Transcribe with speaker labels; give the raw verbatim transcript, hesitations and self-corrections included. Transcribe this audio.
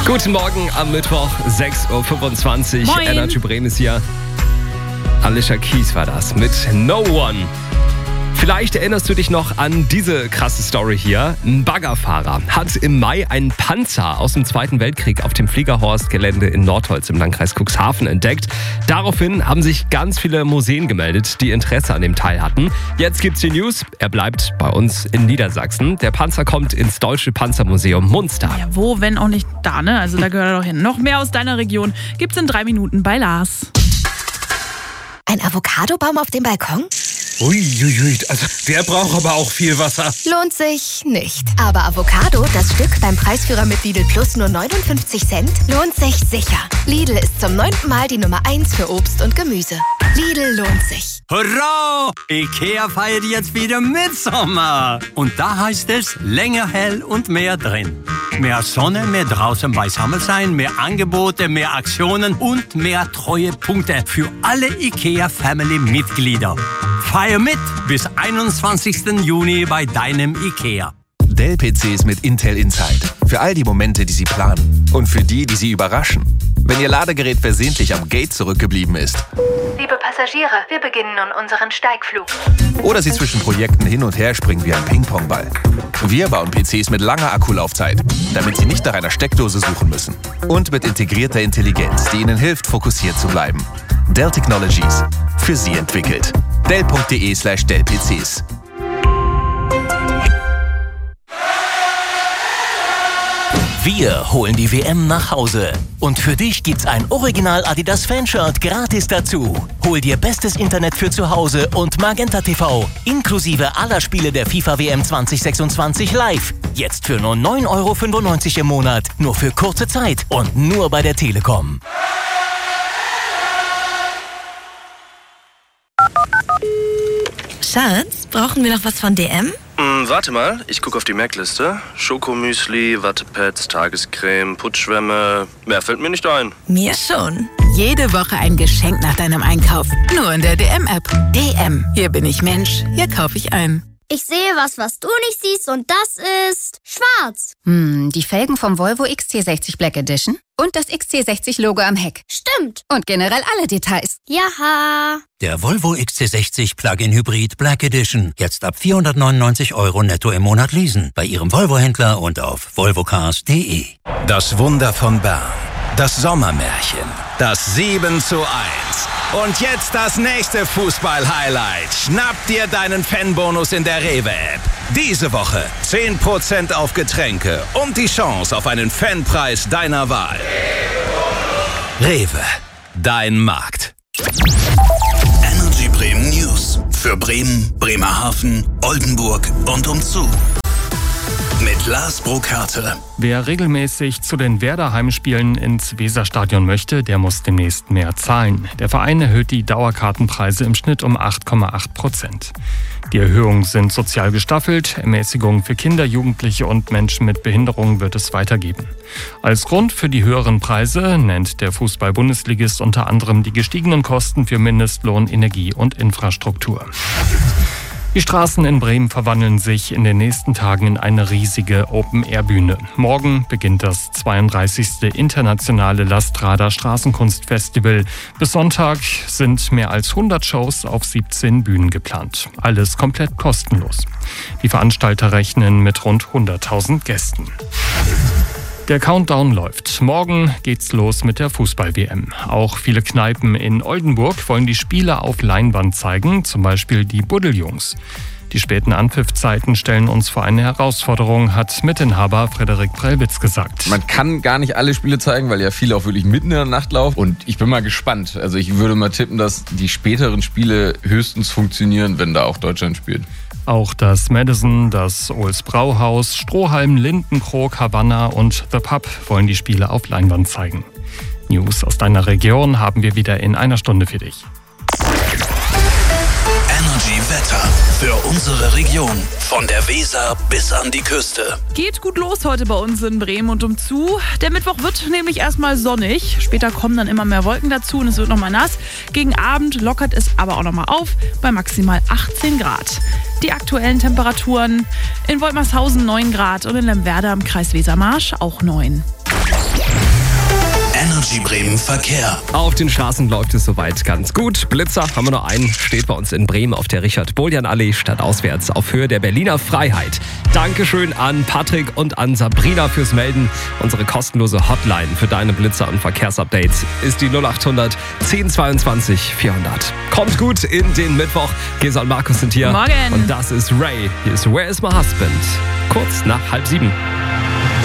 Speaker 1: Guten Morgen am Mittwoch, sechs Uhr fünfundzwanzig.
Speaker 2: Moin.
Speaker 1: Energy Bremen ist hier. Alicia Keys war das mit No One. Vielleicht erinnerst du dich noch an diese krasse Story hier. Ein Baggerfahrer hat im Mai einen Panzer aus dem Zweiten Weltkrieg auf dem Fliegerhorst-Gelände in Nordholz im Landkreis Cuxhaven entdeckt. Daraufhin haben sich ganz viele Museen gemeldet, die Interesse an dem Teil hatten. Jetzt gibt's die News. Er bleibt bei uns in Niedersachsen. Der Panzer kommt ins Deutsche Panzermuseum Munster.
Speaker 2: Ja, wo, wenn auch nicht da, ne? Also da gehört er doch hin. Noch mehr aus deiner Region gibt's in drei Minuten bei Lars.
Speaker 3: Ein Avocadobaum auf dem Balkon?
Speaker 4: Uiuiui, also der braucht aber auch viel Wasser.
Speaker 3: Lohnt sich nicht. Aber Avocado, das Stück beim Preisführer mit Lidl Plus nur neunundfünfzig Cent, lohnt sich sicher. Lidl ist zum neunten Mal die Nummer eins für Obst und Gemüse. Lidl lohnt sich.
Speaker 5: Hurra! Ikea feiert jetzt wieder Mitsommer. Und da heißt es länger hell und mehr drin. Mehr Sonne, mehr draußen beisammen sein, mehr Angebote, mehr Aktionen und mehr Treuepunkte für alle Ikea-Family-Mitglieder. Feier mit bis einundzwanzigsten Juni bei deinem Ikea.
Speaker 6: Dell-P Cs mit Intel Inside. Für all die Momente, die Sie planen. Und für die, die Sie überraschen. Wenn Ihr Ladegerät versehentlich am Gate zurückgeblieben ist.
Speaker 3: Liebe Passagiere, wir beginnen nun unseren Steigflug.
Speaker 6: Oder Sie zwischen Projekten hin und her springen wie ein Ping-Pong-Ball. Wir bauen P Cs mit langer Akkulaufzeit, damit Sie nicht nach einer Steckdose suchen müssen. Und mit integrierter Intelligenz, die Ihnen hilft, fokussiert zu bleiben. Dell Technologies. Für Sie entwickelt. Dell.de slash Dell-PCs.
Speaker 7: Wir holen die W M nach Hause. Und für dich gibt's ein Original Adidas Fanshirt gratis dazu. Hol dir bestes Internet für zu Hause und Magenta T V. Inklusive aller Spiele der FIFA W M zwanzig sechsundzwanzig live. Jetzt für nur neun Euro fünfundneunzig im Monat. Nur für kurze Zeit und nur bei der Telekom.
Speaker 3: Schatz, brauchen wir noch was von D M?
Speaker 8: Mm, warte mal, ich gucke auf die Merkliste. Schokomüsli, Wattepads, Tagescreme, Putzschwämme. Mehr fällt mir nicht ein.
Speaker 3: Mir schon.
Speaker 9: Jede Woche ein Geschenk nach deinem Einkauf. Nur in der D M-App. D M. Hier bin ich Mensch. Hier kaufe ich ein.
Speaker 10: Ich sehe was, was du nicht siehst, und das ist schwarz.
Speaker 11: Hm, die Felgen vom Volvo X C sechzig Black Edition und das X C sechzig Logo am Heck.
Speaker 10: Stimmt.
Speaker 11: Und generell alle Details.
Speaker 10: Jaha.
Speaker 5: Der Volvo X C sechzig Plug-in Hybrid Black Edition. Jetzt ab vierhundertneunundneunzig Euro netto im Monat leasen. Bei Ihrem Volvo-Händler und auf volvocars punkt de.
Speaker 12: Das Wunder von Bern. Das Sommermärchen. Das sieben zu eins. Und jetzt das nächste Fußball-Highlight. Schnapp dir deinen Fanbonus in der Rewe-App. Diese Woche zehn Prozent auf Getränke und die Chance auf einen Fanpreis deiner Wahl. Rewe, dein Markt.
Speaker 13: Energy Bremen News. Für Bremen, Bremerhaven, Oldenburg und umzu. Mit Lars Brokarte.
Speaker 14: Wer regelmäßig zu den Werder-Heimspielen ins Weserstadion möchte, der muss demnächst mehr zahlen. Der Verein erhöht die Dauerkartenpreise im Schnitt um acht Komma acht Prozent. Die Erhöhungen sind sozial gestaffelt. Ermäßigungen für Kinder, Jugendliche und Menschen mit Behinderungen wird es weitergeben. Als Grund für die höheren Preise nennt der Fußball-Bundesligist unter anderem die gestiegenen Kosten für Mindestlohn, Energie und Infrastruktur. Die Straßen in Bremen verwandeln sich in den nächsten Tagen in eine riesige Open-Air-Bühne. Morgen beginnt das zweiunddreißigste internationale Lastrada Straßenkunstfestival. Bis Sonntag sind mehr als hundert Shows auf siebzehn Bühnen geplant. Alles komplett kostenlos. Die Veranstalter rechnen mit rund hunderttausend Gästen. Der Countdown läuft. Morgen geht's los mit der Fußball-W M. Auch viele Kneipen in Oldenburg wollen die Spiele auf Leinwand zeigen, zum Beispiel die Buddeljungs. Die späten Anpfiffzeiten stellen uns vor eine Herausforderung, hat Mitinhaber Frederik Prellwitz gesagt.
Speaker 15: Man kann gar nicht alle Spiele zeigen, weil ja viele auch wirklich mitten in der Nacht laufen. Und ich bin mal gespannt. Also ich würde mal tippen, dass die späteren Spiele höchstens funktionieren, wenn da auch Deutschland spielt.
Speaker 14: Auch das Madison, das Ohls Brauhaus, Strohhalm, Lindenkrog, Havanna und The Pub wollen die Spiele auf Leinwand zeigen. News aus deiner Region haben wir wieder in einer Stunde für dich.
Speaker 13: Energy Wetter für unsere Region. Von der Weser bis an die Küste.
Speaker 2: Geht gut los heute bei uns in Bremen und umzu. Der Mittwoch wird nämlich erstmal sonnig. Später kommen dann immer mehr Wolken dazu und es wird nochmal nass. Gegen Abend lockert es aber auch nochmal auf bei maximal achtzehn Grad. Die aktuellen Temperaturen: in Woltmershausen neun Grad und in Lemwerder im Kreis Wesermarsch auch neun.
Speaker 13: Energy Bremen Verkehr.
Speaker 1: Auf den Straßen läuft es soweit ganz gut. Blitzer haben wir noch einen, steht bei uns in Bremen auf der Richard-Boljan-Allee stadtauswärts auf Höhe der Berliner Freiheit. Dankeschön an Patrick und an Sabrina fürs Melden. Unsere kostenlose Hotline für deine Blitzer und Verkehrsupdates ist die null achthundert zehnhundertzweiundzwanzig vierhundert. Kommt gut in den Mittwoch. Gesa und Markus sind hier.
Speaker 2: Morgen.
Speaker 1: Und das ist Ray. Hier ist Where is my husband? Kurz nach halb sieben.